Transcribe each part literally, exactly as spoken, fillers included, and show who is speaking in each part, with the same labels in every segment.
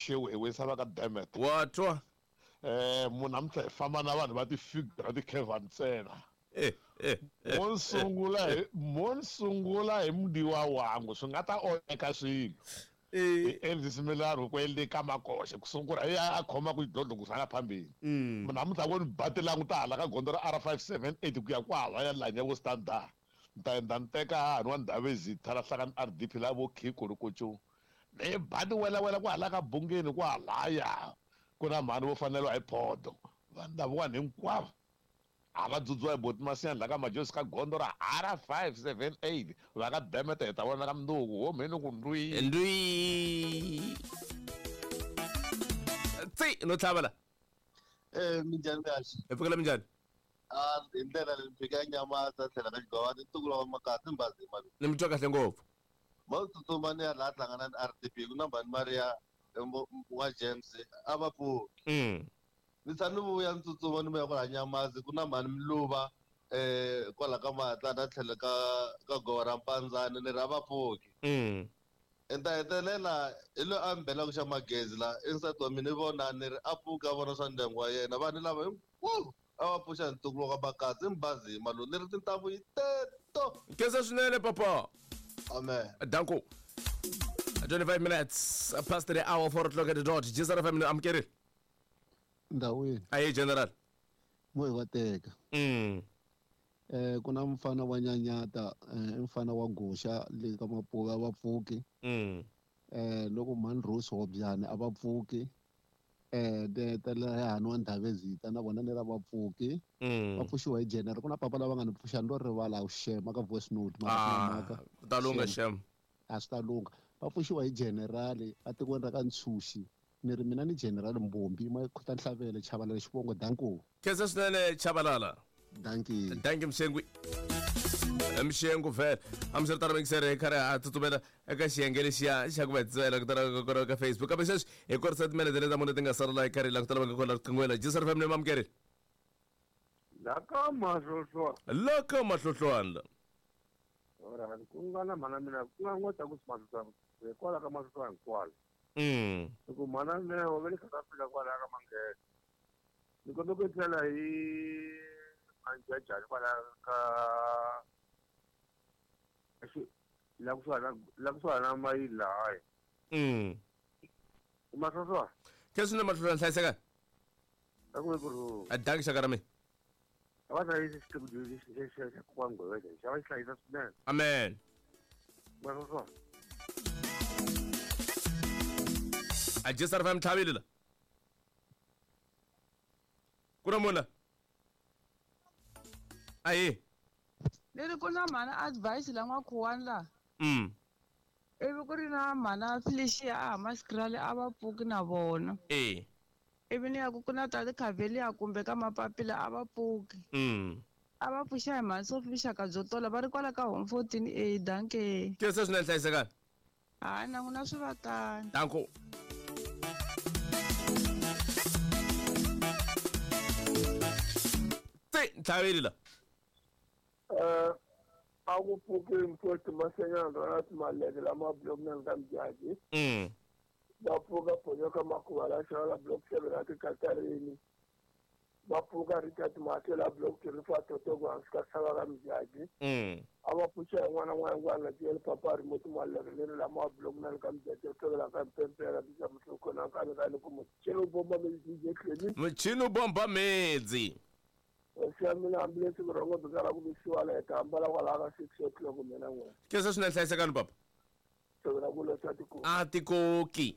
Speaker 1: xewu hi wisava ka Demet
Speaker 2: wa twa
Speaker 1: eh munhu namuntlha hi famba na vanhu va ti-figure ti Kevin ntsena
Speaker 2: eh eh
Speaker 1: mo sungula hi mo sungula hi mudiwa wangu swi nga ta onheka swilo
Speaker 2: eh
Speaker 1: Elvis Milano kwele ka makoxe kusungula ya a khoma ku dlodlo ku sala phambili
Speaker 2: mm
Speaker 1: namuntlha voni bati languta hala ka gondo ra R five seven eight ku ya ku hava ya lanya vo standard nta enda nteka hanhu wa Ndabezi thala hlaka R D P lavo khiko rikucu ne bati wela wela ku hala ka bungeni ku halaya ku na mhani vo fanelwa hi photo vanhu lava wani hinkwavo a va dzudziwa hi boti masiyani la ka majosi ka gondo ra R five seven eight va ka Demet hi ta vona ka mnduku ho mheni ku ndwi
Speaker 2: ndwi tsi no tlhavela
Speaker 3: eh minjhani kahle
Speaker 2: hi pfukela minjhani
Speaker 3: ah hi ndlela leyi fika Nyamata tlhela ka Xigova ni ntukulu wa makati mbazima
Speaker 2: ni mi twa kahle ngopfu
Speaker 3: ma tsutsuma ni ya laha hlangana ni R D P ku na Mbhani Maria wa James a va pfuki
Speaker 2: mm
Speaker 3: ni tshama ni vuya ni tsutsuma ni vuya kwala Nyamazi ku na Mhani Mluva eh kwala ka Matla na tlhela ka ka Gowa ra Mpandzani ni ra va pfuki
Speaker 2: mm
Speaker 3: enta hetelela hi lo ambela ku xa magezi la inside wa mina ni vona ni ri a pfuka vona swa ndyangu wa yena vanhu lava hinkwavo a va pfuxa ntukulu wa makatsi i mbazima lowu ni ri tintambu yi teto
Speaker 2: kesa swinene papa
Speaker 3: amen
Speaker 2: danko twenty-five minutes past the hour four o'clock at the dot jisara family amkeri
Speaker 4: ndawini
Speaker 2: ayi general
Speaker 4: mo hi wateka
Speaker 2: mm
Speaker 4: eh kuna mfana wa Nyanyata eh mfana wa Gusha le ka Mapuka va pfuki
Speaker 2: mm
Speaker 4: eh loko Mhani Rose Hobyane a va pfuki eh de tele hanhu wa Ndabezita na vona ni ra va pfuki
Speaker 2: mm
Speaker 4: va pfuxiwa hi general kuna papa lava nga ni pfuxa ndo rivala u shema ka voice note
Speaker 2: ah talunga shem
Speaker 4: a swi ta lunga va pfuxiwa hi general a tikweni ra ka Ntshuxi ni ri mina ni general Mbombi ma khuta Nhlabele Chabalala Xivongo danko
Speaker 2: kesa swinene Chabalala
Speaker 4: danki
Speaker 2: danki mshengwi mshengu vele amsir tara mixere kare a tutumela eka xiyenge lexiya xa ku vetsela ku tara ka Facebook kambe sweswi hi korisa timinete leti munhu ti nga sala like kare la ku tala va nga kola riqinghweni jisar family mamukeri
Speaker 5: la ka mahlohlo
Speaker 2: la ka mahlohlwana la
Speaker 5: ora ku nga na mana mina ku nga ngota ku smahlwa hi kwala ka mahlohlo hinkwalo
Speaker 2: mm
Speaker 5: ku mana ne o vele ka fika kwala ka mangere ni ko loko tlela hi anjajani kwala ka la ku swana la ku swana mai lae
Speaker 2: mm
Speaker 5: mahlohlo
Speaker 2: kesa swinene mahlohlwana hlayiseka
Speaker 5: a ku ku
Speaker 2: a danki xa karame
Speaker 5: a va yi xi ku di xi xi xi ku ngo wena xa va hlayisa swinene
Speaker 2: amen
Speaker 5: mahlohlo
Speaker 2: a jisar family thavile la kuna mona ayi
Speaker 6: leri ku na mhana advice la n'wakhuwani laha
Speaker 2: mm
Speaker 6: ivi ku ri na mhana Felicia a Hammanskraal a va pfuki na vona
Speaker 2: eh
Speaker 6: ivi ni ya ku ku na tati Khavelia kumbe ka Mapapila a va pfuki
Speaker 2: mm
Speaker 6: a va pfuxa hi Mhani Sophie Shaka Zotola va ri kwala ka home fourteen a danke
Speaker 2: kesa swinene hlayisekani
Speaker 6: hayi na n'wina swi vatani
Speaker 2: danko tsi thavile la
Speaker 5: eh a ku pfuki mfoti masenyana ra timaleke la ma block na ka mjaji
Speaker 2: mm
Speaker 5: va pfuka ponyoka makuva la xala block seven ati Katarini va pfuka Richard Mate la block three fa toto ku hansi ka sava ka mjaji
Speaker 2: mm
Speaker 5: a va pfuxa n'wana n'wana tiyele papa remote maleke leri la ma block na ka mjaji to la ka pempera di ka mhloko na ka ka ni ku mo chelo bomba me di kleni
Speaker 2: mchino bomba medzi
Speaker 5: siya mina ambulance ku rongo bikala ku bisiwa la ta ambala kwala ka six o'clock mina n'wana
Speaker 2: kesa swinene hlayisekani papa
Speaker 5: so la ku lo tati ku
Speaker 2: a tikoki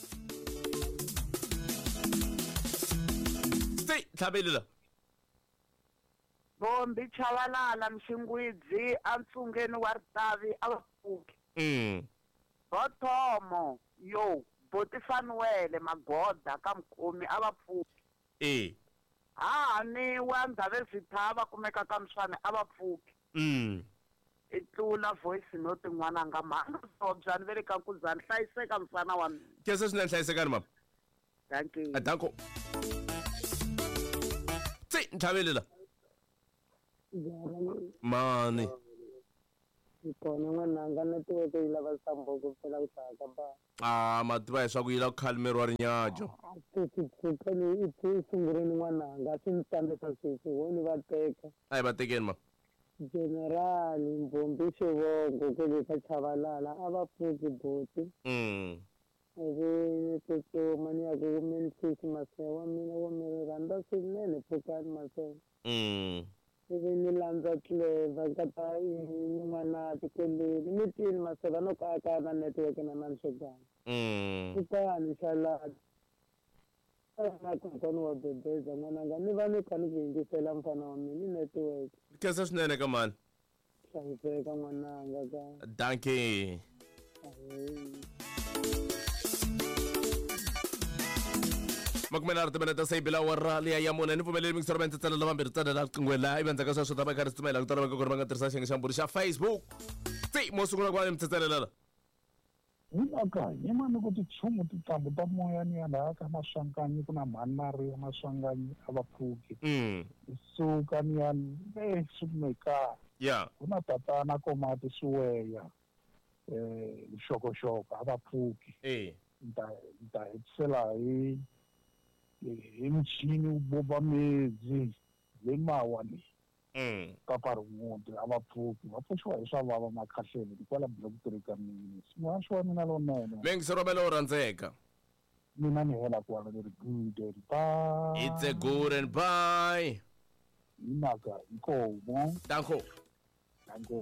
Speaker 2: tsi thavile la
Speaker 7: Bombi Chabalala Mxingwidzi a ntsungeni wa Ritavi a va pfuki
Speaker 2: mm
Speaker 7: Bothomo yo Botifanuele Magoda ka Mkhomi a va pfuki
Speaker 2: eh
Speaker 7: ha ni wa Ndabezitha va kumeka ka Mswane a va pfuki
Speaker 2: mm
Speaker 7: i tlula voice note n'wana nga mhana Sobyani vele ka Nkuzani hlayiseka mfana wa mina
Speaker 2: kesa swinene hlayisekani mama
Speaker 7: thank you
Speaker 2: a danko tsi thavile la mani
Speaker 8: Ikona n'wananga network yi lava sambo ku phela ku hlaya ka ba.
Speaker 2: Ah mativa leswaku yi la ku khalimeriwa rinyajo.
Speaker 8: Mpfhuka leyi i pfu sungurile n'wananga swi ni tsandzeka sweswi wo ni va teka.
Speaker 2: A hi va tekeni ma.
Speaker 8: General Mbombi Xivongo ku le ka Chavalala a va pfuki boti.
Speaker 2: Mm.
Speaker 8: Ivi tsutsuma ni ya ku Memphis Masewa mina wo mi rhandza swinene Pfukani Masewa.
Speaker 2: Mm.
Speaker 8: Ivi ni landza Clever ka ta yin'wana tikoleni ni tini Masewa no ka ka na network na na nhlekani.
Speaker 2: Mm.
Speaker 8: Kutani xalala na kokwana wa bebeza n'wananga ni va ni kha ni ku yingisela mfana wa mina ni network.
Speaker 2: Kesa swinene ka mani.
Speaker 8: Hlayiseka n'wananga ka.
Speaker 2: Danke. makumenara timinete sa ibila wa rali ya mune ni pfumeleli mingisero va ntsetselela vambirhi tsalela riqingwela ivi endzhaku ka sweswo ta va karhi tsutsumela ku tala va ka ku ri va nga tirhisa xiyenge xa mburi xa Facebook tsi mo sungula ku va ni mi tsetselela
Speaker 9: Aka, yemani kuti chumu titambu ta moya ni yala ka maswanganyi kuna manari ya maswanganyi abaphuki.
Speaker 2: Mm.
Speaker 9: Suka ni yan eh sumeka.
Speaker 2: Yeah.
Speaker 9: Kuna tatana komati suweya. Eh shoko shoko abaphuki.
Speaker 2: Eh.
Speaker 9: Nda nda itsela hi imchini uboba mezi lemawani.
Speaker 2: Mm.
Speaker 9: Kapar umuntu abaphuki baphushwa isababa makhahleni kwala block ka mina simashwa mina lo nene
Speaker 2: Mengiserobela o randzeka
Speaker 9: mina ni hela kwala ni good and bye
Speaker 2: it's a good and bye
Speaker 9: inaka inkomo
Speaker 2: danko
Speaker 9: danko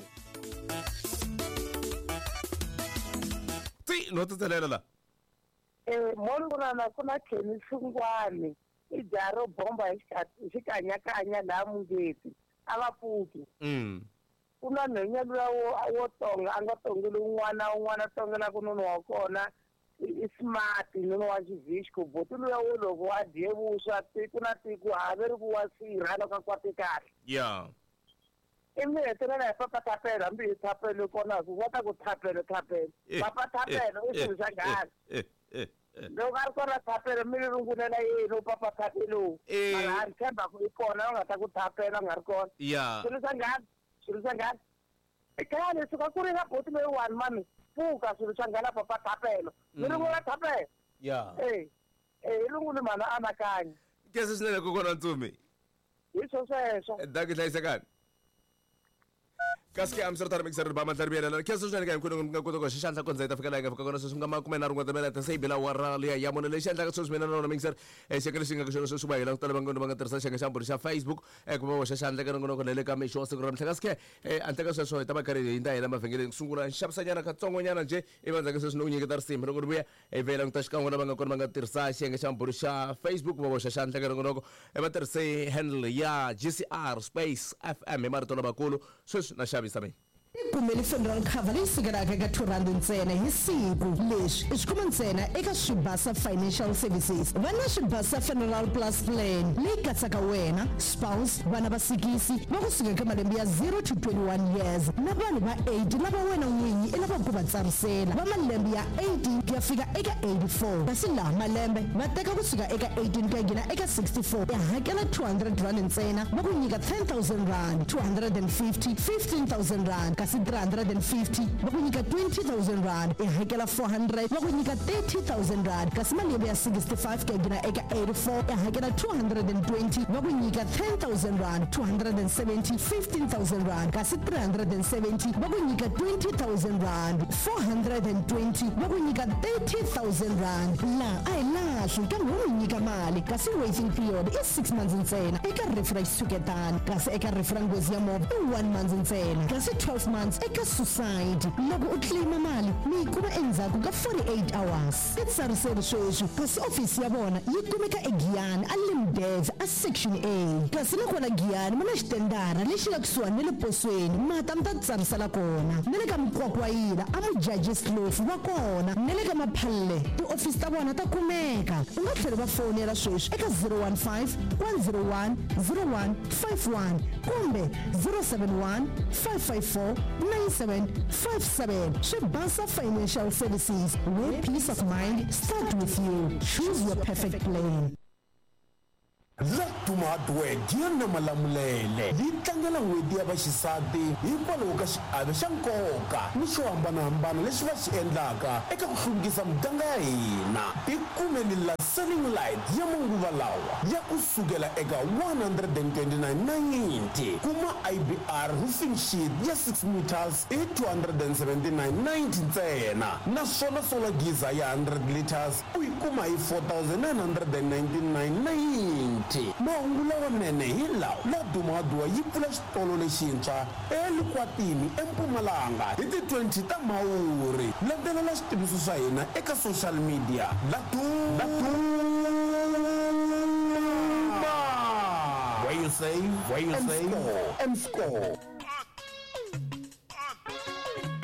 Speaker 2: tsi no tsetselela la
Speaker 7: eh molungana kuna kheni sungwane ijaro bomba xikanyakanya la mungeti abaphuki
Speaker 2: mm
Speaker 7: kuna nhwenya luya wo wo tonga a nga tongeli un'wana un'wana tongela ku nono wa kona i smart nono wa xivixko boti luya wo loko wa dye vuswa tiku na tiku haveri ku wa sirha loko a kwate kahle
Speaker 2: yeah
Speaker 7: ivi hetelela hi papa thapelo hambi hi thapelo kona ku va ta ku thapelo thapelo papa thapelo i swilo swa ngani loko a ri kona thapelo mi ni rungulela yini papa thapelo mara a ni tshemba ku i kona u nga ta ku thapela a nga ri kona
Speaker 2: yeah
Speaker 7: swilo swa ngani swilo swa ngani i khale suka ku ri na boti leyi one mami pfuka swilo swa ngana papa thapelo mi rungula thapelo
Speaker 2: yeah
Speaker 7: eh eh i lunguni mana anakanya
Speaker 2: kese swinene kokona Ntsumi
Speaker 7: hi swo sweswo
Speaker 2: danke hlayisekani kasi ke amsar mixer ba matlar biela ke so jana ka nkulu nga kota ko xixantla ko ndzeta fika la nga fika kona so swi nga makume na rin'we tamela ta say bila wa rali ya mona lexi endlaka so swimena na mixer e xekele xi nga ka xona so swi va hela ku tala va nga va nga tirhisa xiyenge xa mburi xa Facebook e ku va xa xandla ka rin'we le ka mixo siku ra mhlaka ske e ante ka sweswo ta va karhi hi nda hela mavhengeleni sungula nxavisa nyana ka tsongo nyana nje i va ndzaka sweswi no nyiketa risimbi loko ri vuya e vela ku ta xikan'we lava nga kona va nga tirhisa xiyenge xa mburi xa Facebook va xa xandla ka rin'we e va tirhise handle ya G C R space F M hi marito lamakulu sweswi na xavisa mina
Speaker 10: Kumeli funeral cover leyi sukelaka eka two rand ntsena hi siku leswi i swi kuma ntsena eka Swibasa Financial Services va na Swibasa Funeral Plus Plan leyi katsaka wena spouse vana va sikisi va ku suka eka malembe ya zero to twenty-one years na vanhu va eighty lava wena n'winyi i lava ku va tsarisela va malembe ya eighteen ku ya fika eka eighty-four kasi laha malembe va teka kusuka eka eighteen ku ya gina eka sixty-four ya hakela two hundred rand ntsena va ku nyika ten thousand rand two hundred fifty fifteen thousand rand kasi three hundred fifty va ku nyika twenty thousand rand i hakela four hundred va ku nyika thirty thousand rand kasi malembe ya sixty-five ku ya gina eka eighty-four i hakela two hundred twenty va ku nyika ten thousand rand two hundred seventy fifteen thousand rand kasi three hundred seventy va ku nyika twenty thousand rand four hundred twenty va ku nyika thirty thousand rand laha a hi lahli kambe wo n'wi nyika mali kasi waiting period i six months ntsena eka rifu ra xisuketani kasi eka rifu ra nghozi ya movha i one month ntsena kasi twelve months eka suicide loko u claima mali mi yi kuma endzhaku ka forty-eight hours i tsariseli sweswi kasi ofisi ya vona yi kumeka egiyani a limdev a section A kasi nakona giyani muna xitendara lexi nga kusuhani na le posweni mata mi ta tsarisela kona na le ka mikwakwayila a mujudges clof va kona na le ka maphalle tiofisi ta vona ta kumeka u nga tlhela va fonela sweswi eka zero one five one zero one zero one five one kumbe zero seven one five five four nine seven five seven Swibasa Financial Services, where peace of mind starts with you. Choose your perfect plan.
Speaker 11: la tumadwe diana malamulele yi tlangela n'hweti ya vaxisati hikwalaho ka xiave xa nkoka ni xo hambanahambana leswi va xi endlaka eka ku hluvukisa muganga ya hina tikumeni la selling light ya manguva lawa ya kusukela eka one hundred twenty-nine ninety kuma I B R roofing sheet ya six meters hi two hundred seventy-nine ninety ntsena naswona solar geyser ya one hundred liters u yi kuma hi four thousand nine hundred ninety-nine ninety mahungu lawanene hi lawa la dumadua yi pfula xitolo lexintshwa elukwatini empumalanga hi ti twenty ta mhawuri landzelela switiviso swa hina eka social media la Duma where you say where you say and score and score